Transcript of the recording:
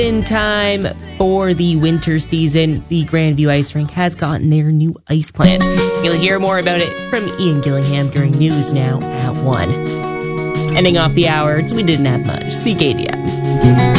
In time for the winter season, the Grandview Ice Rink has gotten their new ice plant. You'll hear more about it from Ian Gillingham during News Now at 1. Ending off the hour, it's We Didn't Have Much. CKDM.